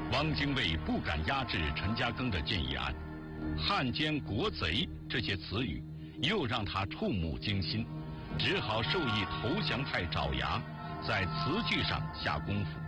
汪精卫不敢压制陈嘉庚的建议案，汉奸、国贼这些词语又让他触目惊心，只好授意投降派爪牙在词句上下功夫。